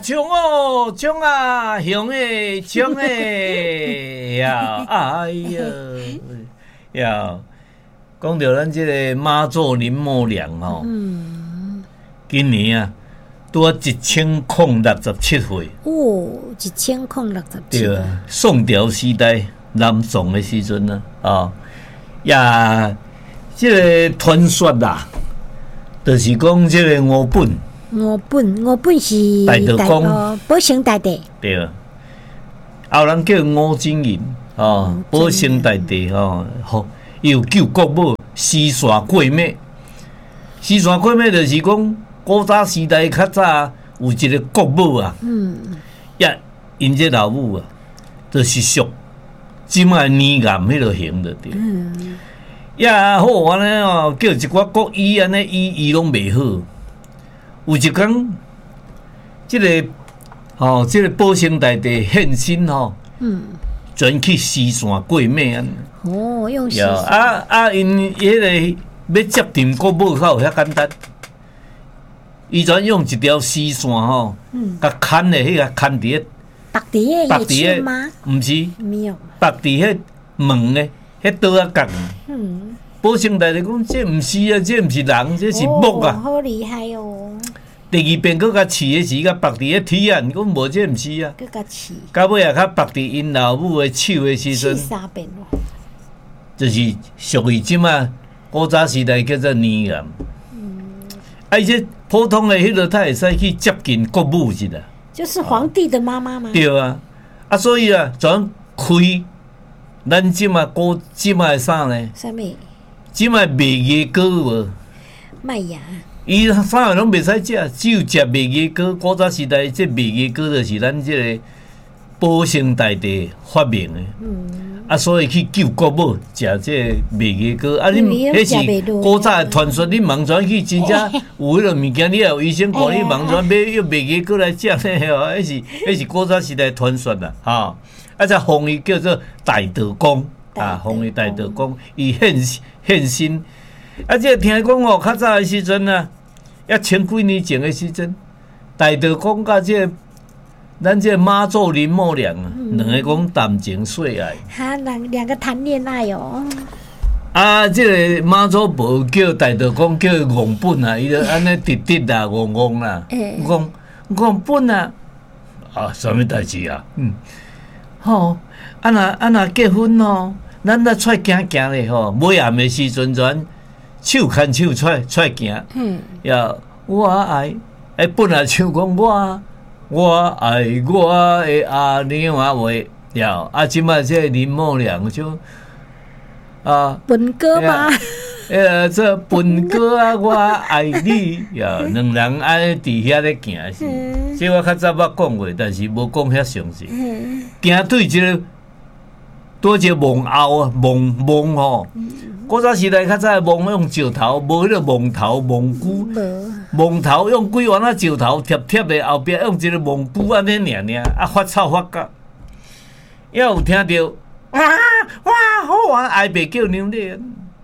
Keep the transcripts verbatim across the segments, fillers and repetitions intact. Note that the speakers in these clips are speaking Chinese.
冲哦，冲啊，雄诶，冲诶呀！哎呀呀，讲到咱这个妈祖林默娘吼，嗯，今年啊，拄啊一千零六十七岁。 哦，一千零六十七。 对啊，宋朝时代南宋的时阵呢，啊，呀，这个传说啦，就是讲这个吴本。 吴本，吴本是大道公， 宝生大帝。 对啊，后人叫吴真人，哦，宝生大帝哦，好，又救国母西山过妹。西山过妹就是讲古早时代较早有一个国母啊，嗯，呀，因这老母啊，就是属即卖年癌迄落型的对，嗯，呀好安尼哦，叫一寡国医安尼医医拢袂好。有一天，这个哦，这个宝生大帝现身吼，嗯，转去西山过妹安。 哦，用西山。啊啊，因迄个要接定国母，较有遐简单。伊转用一条西山吼，嗯，甲牵的迄个牵伫咧。 绑伫绑伫个吗？ 毋是， 没有。 绑伫迄门的迄刀啊角。嗯。宝生大帝讲：这毋是啊，这毋是人，这是木啊！ 哦、好厉害哦！ 第二遍佫甲刺的时，甲绑伫个铁啊，讲无这毋是啊。 佫甲刺。 到尾啊，甲绑伫因老母的手的时阵， 刺三遍咯。 就是属于即啊，古早时代叫做年癌。嗯。啊，伊这普通的迄落，他会使去接近国母去啦。 就是皇帝的妈妈吗？ 对啊，啊，所以啊，怎开咱即啊古即啊啥呢？ 啥物？ 即卖麦芽糕无？ 麦芽。伊啥样拢袂使食，只有食麦芽糕。古早时代，这麦芽糕就是咱这个宝生大帝发明的。嗯。啊，所以去救国母食这麦芽糕。啊，你迄是古早的传说，你盲转去真正有迄个物件，你也有医生看，你盲转买用麦芽糕来食呢？吼，迄是迄是古早时代传说啦，哈。啊，才封伊叫做大道公。啊，封伊大道公，伊现现身。啊，这听讲哦，较早的时阵啊，也千几年前的时阵，大道公甲这个、咱这个妈祖林默娘啊，两、嗯、个讲谈情说爱。 哈，两两个谈恋爱哦。 啊，这个妈祖无叫大道公叫王本啊，伊就安尼直直啦，王王啦，王王本啊，啊，什么代志啊？嗯。吼，啊若啊若结婚吼，咱咧出行行咧吼，尾暗的时阵转手牵手出出行，嗯，呀，我爱，哎，本来唱讲我我爱我的阿娘啊话，呀，啊，即摆这林默娘就啊， 本歌吗？ 呃，这本哥啊，我爱你呀，两人安尼伫遐咧行是，这我较早捌讲过，但是无讲遐详细。行对一个多一个蒙后啊，蒙蒙吼，古早时代较早蒙用石头，无迄个蒙头蒙菇，蒙头用几丸啊石头贴贴的，后壁用一个蒙菇安尼尔尔，啊发臭发角，也有听到哇哇好啊，爱白叫娘咧。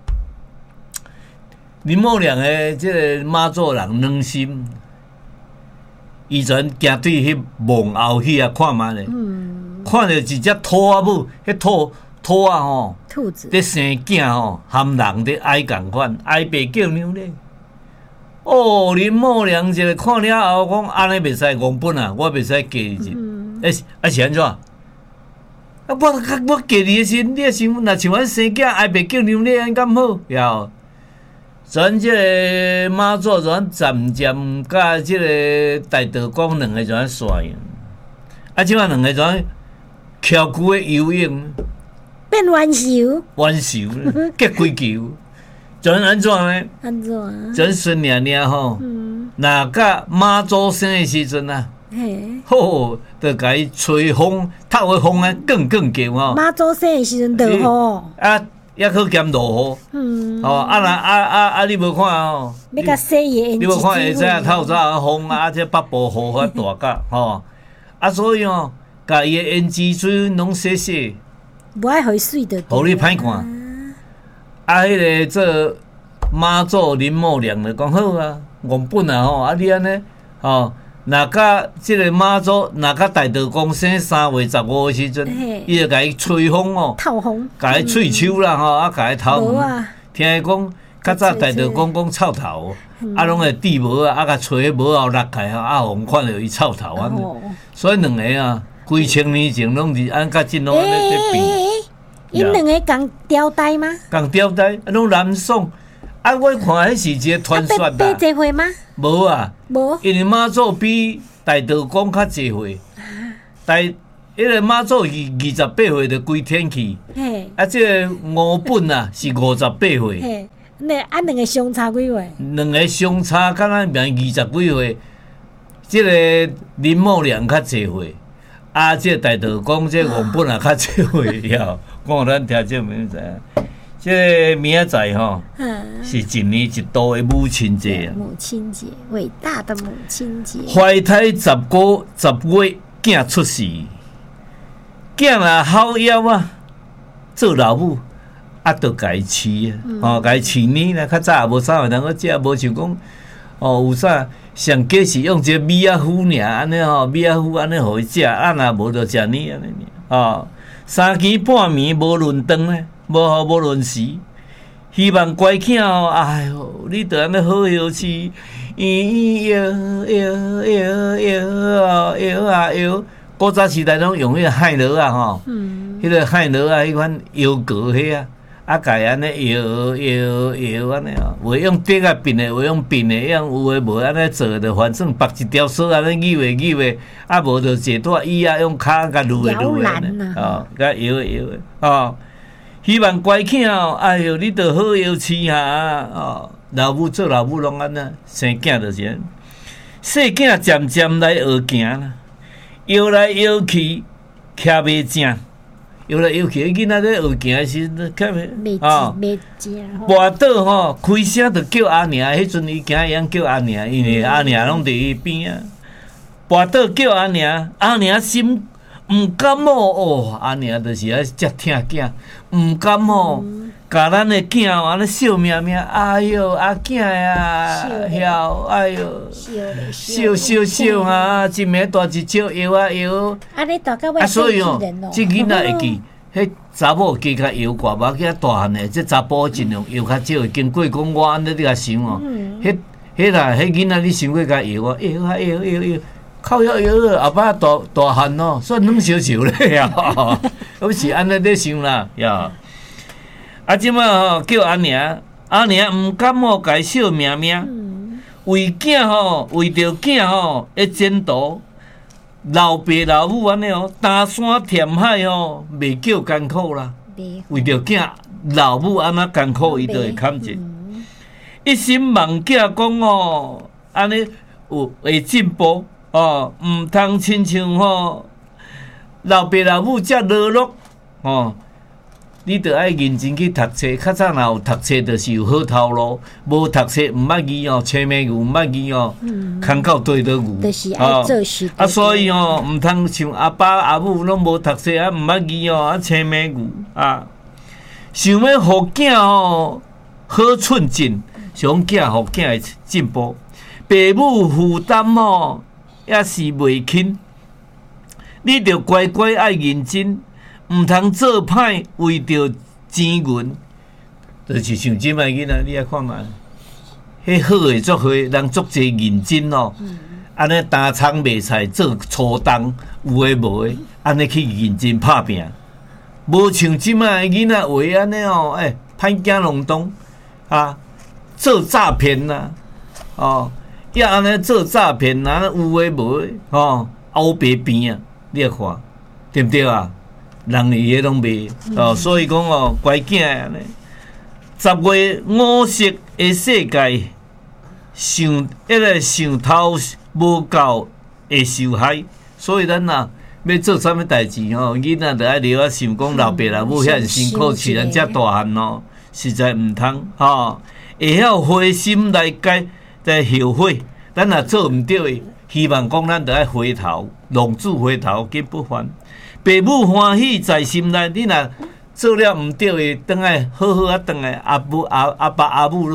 林默娘的这个妈祖人软心，以前行对迄蒙后去啊看嘛咧，嗯、看到一只兔仔母，迄兔兔仔吼， 兔子在生囝吼，含人在爱共款，爱白叫娘咧。哦，林默娘一个看了后讲安尼袂使原本啊，我袂使嫁你去，嗯、哎啊是安怎？啊我我嫁你时，你也想若像阮生囝爱白叫娘咧，安敢好？呀！咱这个妈祖咱渐渐甲这个大道公两个就安刷样，啊，即摆两个就安翘久的游泳， 变弯手， 弯手结几球，就安怎呢？ 安怎啊？ 咱孙娘娘吼，若甲妈祖生的时阵啊，吼，就甲伊吹风，透的风啊，更更强吼。 妈祖生的时阵落雨啊。也可兼落雨，嗯，哦，啊那啊啊啊！你无看哦， 要甲洗伊， 你无看会知啊？透早风啊，这北部雨遐大甲，吼，啊，所以哦，甲伊的胭脂水拢洗洗， 无爱互水的， 互你歹看。啊，迄个做妈祖林默娘就讲好啊，原本啊吼，啊你安尼，吼， 若甲即个妈祖，若甲大道公生三月十五的时阵，伊就甲伊吹风哦， 透风， 甲伊喙手啦吼，啊甲伊头毛。 啊， 听伊讲，较早大道公讲臭头，啊拢会滴毛啊，啊甲吹毛后落开吼，啊互看着伊臭头安尼。所以两个啊，几千年前拢是按甲真拢安尼在变。 因两个共吊带吗？ 共吊带，啊拢南宋。啊，我看迄是一个传说啦。 爬爬回吗？ 无啊， 无。 因为妈祖比大道公较济岁。大，迄个妈祖二二十八岁就归天去。嘿。啊，即个五本啊是五十八岁。 嘿。那啊，两个相差几岁？ 两个相差敢若名二十几岁。即个林默娘较济岁，啊，即个大道公即个五本也较济岁了。讲咱听这名知影。即个明仔载吼，是一年一度的母亲节啊！ 母亲节，伟大的母亲节。 怀胎十个十月，囝出世，囝啊好夭啊，做老母啊，着家己饲啊，哦，家己饲呢啦。较早也无啥会通个食，无像讲哦，有啥上计是用一个米仔糊尔，安尼吼，米仔糊安尼互伊食，啊若无着食呢安尼哦，三更半暝无论顿咧。无好无论时，希望乖囝哦，哎哟，你着安尼好好饲，咦摇摇摇摇摇啊摇。古早时代拢用迄个海螺啊吼，嗯，迄个海螺啊，迄款摇歌迄啊，啊，家安尼摇摇摇安尼哦，袂用竹啊并的，袂用并的，用有诶无安尼做着，反正绑一条绳安尼扭诶扭诶，啊无着坐带椅啊，用骹甲撸诶撸诶，哦，甲摇诶摇诶，哦。希望乖囝哦，哎哟，你着好好饲下哦。老母做老母拢安那，生囝就是安。细囝渐渐来学行啦，摇来摇去，徛袂正，摇来摇去，囡仔咧学行时，徛袂哦，袂正。 跋倒吼，开声着叫阿娘，迄阵伊行会晓叫阿娘，因为阿娘拢伫伊边啊。跋倒叫阿娘，阿娘心。毋甘哦哦，阿娘就是啊，遮疼囝，毋甘哦，甲咱的囝哦，安尼笑命命，哎哟，阿囝呀，晓，哎哟，笑笑笑啊，一暝大一笑，摇啊摇， 安尼大到尾啊，所以哦，即囡仔会记，迄查某加较摇挂，无加大汉的，即查甫尽量摇较少，经过讲我安尼你甲想哦，迄迄啦，迄囡仔你想过甲摇啊，摇啊摇摇摇。靠摇摇个，后摆大大汉哦，算软小小咧呀，我是安尼咧想啦呀。啊，即摆吼叫阿娘，阿娘毋甘哦，家笑命命，为囝吼，为着囝吼，一前途，老爸老母安尼哦，担山填海哦，袂叫艰苦啦。为着囝老母安那艰苦，伊就会堪一。一心望囝讲哦，安尼有会进步。哦，毋通亲像吼老爸老母遮落落哦，你着爱认真去读册。较早若有读册，就是有好头路；无读册，毋捌字哦，青梅牛毋捌字哦，空口对倒牛。 就是爱做事。 啊，所以哦，毋通像阿爸阿母拢无读册啊，毋捌字哦，啊青梅牛啊，想要互囝哦好寸进，想囝互囝会进步，父母负担哦。也是袂轻，你着乖乖爱认真，毋通做歹，为着钱银，就是像即摆囡仔，你爱看嘛，迄好诶作伙，人足侪认真哦，安尼担仓卖菜做粗工，有诶无诶，安尼去认真拍拼，无像即摆诶囡仔话安尼哦，诶，歹惊弄东啊，做诈骗啦，哦。也安尼做诈骗，啊有诶无诶，吼黑白边啊，你来看，对不对啊？人伊个拢袂哦，所以讲哦，乖囝安尼，十月五色诶世界，想迄个想头无够会受害，所以咱呐要做啥物代志吼，囡仔着爱了啊想讲老爸老母遐辛苦饲咱遮大汉咯，实在毋通吼，会晓花心来改。在后悔，咱若做毋对的，希望讲咱着爱回头，浪子回头金不还。父母欢喜在心内，你若做了毋对的，倒来好好啊，倒来阿母阿阿爸阿母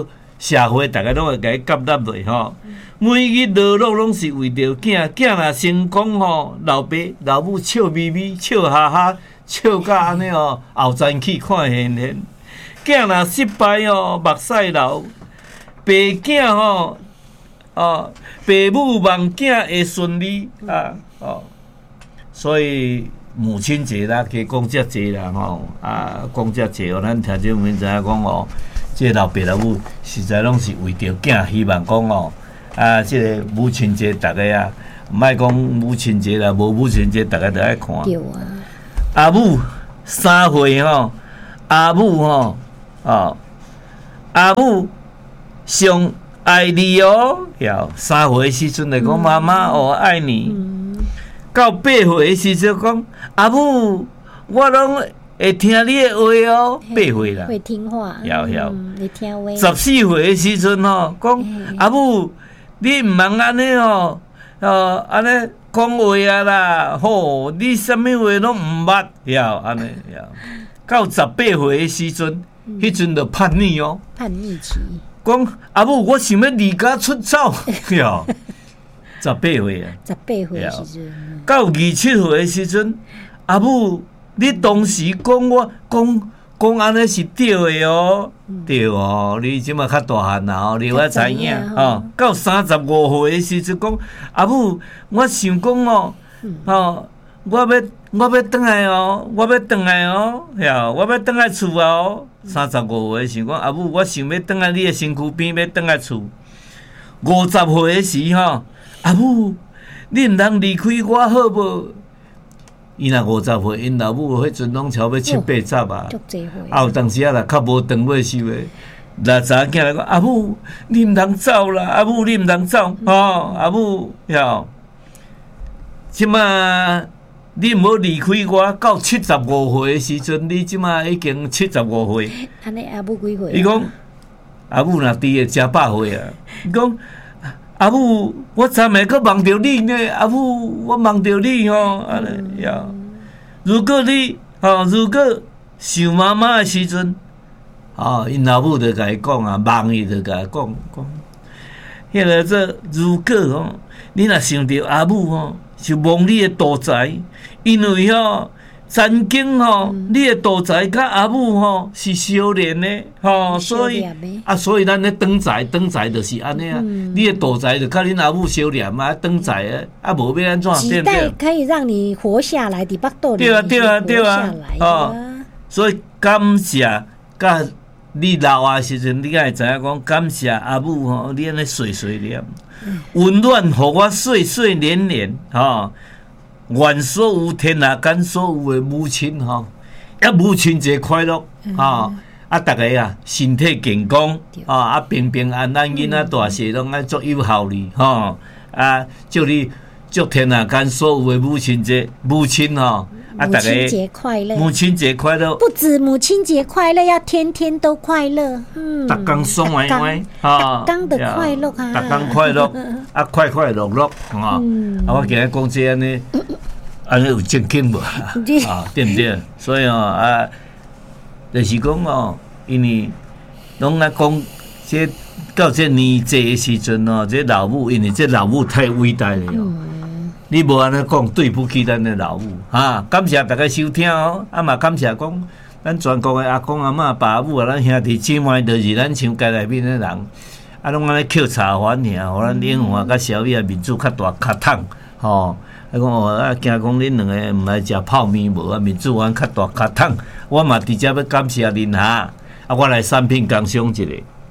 社会大家拢会甲伊接纳落吼。每日劳碌拢是为着囝，囝若成功吼，老爸老母笑眯眯、笑哈哈、笑甲安尼哦，后站去看现现。囝若失败哦，目屎流。爸囝吼，哦，爸母望囝会顺利啊，哦，所以母亲节啦，加讲遮济啦吼，啊，讲遮济哦，咱听众们知影讲哦，即个老爸老母实在拢是为着囝，希望讲哦，啊，即个母亲节大家啊，毋爱讲母亲节啦，无母亲节大家都爱看。 对啊。 阿母三岁吼，阿母吼，哦，阿母。上爱你哦，要三岁时阵来讲妈妈我爱你，到八岁时阵讲阿母我拢会听你的话哦，八岁啦， 会听话， 要要， 会听话。 十四岁时阵吼，讲阿母你毋通安尼哦，哦安尼讲话啊啦，吼你啥物话拢毋捌，要安尼要。到十八岁时阵，迄阵就叛逆哦， 叛逆期。 讲阿母，我想要离家出走，哟，十八岁啊， 十八岁时阵， 到二七岁的时阵，阿母，你当时讲我讲讲安尼是对的哦，嗯、对哦，你即马较大汉啦哦，你我知影哦。到三十五岁的时阵讲阿母，我想讲哦，嗯、哦，我要我要转来哦，我要转来哦，哟，我要转来厝哦。三十五岁想讲阿母，我想要转来你的身躯边，要转来厝。五十岁的时吼，阿母，你毋通离开我好无？伊若五十岁，因老母迄阵拢超要七八十啊。啊，有当时啊，若较无长尾收的，六十囝来讲，阿母，你毋通走啦，阿母，你毋通走，吼、哦，阿母，哟，即马。你毋好离开我，到七十五岁的时阵，你即马已经七十五岁。 安尼阿母几岁？ 伊讲阿母若伫个食百岁啊！伊讲阿母，我昨暝阁梦着你呢，阿母，我梦着你吼，安尼呀。如果你吼，如果想妈妈的时阵，吼，因老母就甲伊讲啊，梦伊就甲伊讲讲，迄个这如果吼，你若想着阿母吼。是望你的大财，因为吼曾经吼，你的大财甲阿母吼是相连的吼，所以啊，所以咱咧长财，长财就是安尼啊。你的大财就甲恁阿母相连啊，长财啊，啊无要安怎？ 期待可以让你活下来，伫腹肚里。 对啊，对啊，对啊，哦，所以感谢甲你老啊时阵，你才会知影讲感谢阿母吼，你安尼碎碎念。温暖，互我岁岁年年，吼，愿所有天下间所有的母亲，吼，啊，母亲节快乐，吼，啊，大家啊，身体健康，啊，啊，平平安安，囡仔大细拢爱做有效哩，吼，啊，祝你祝天下间所有的母亲节，母亲吼。啊！ 母亲节快乐！ 母亲节快乐！ 不止母亲节快乐，要天天都快乐。嗯， 逐工爽歪歪， 哈，逐工的快乐啊， 逐工快乐，啊，快快乐乐，哈。啊，我今日讲这安尼，安尼有正经无？啊，对不对？所以哦，啊，就是讲哦，因为拢来讲，这到这年节的时阵哦，这老母，因为这老母太伟大了哦。你无安尼讲，对不起咱的老母哈！感谢大家收听哦，啊嘛感谢讲咱全国的阿公阿嬷、爸母啊，咱兄弟姊妹，就是咱像街内面的人，啊，拢安尼抾茶饭尔，互咱领华甲小米啊面子较大较烫，吼！啊讲哦，啊惊讲恁两个毋来食泡面无啊，面子碗较大较烫，我嘛直接要感谢恁哈，啊我来产品工商一下。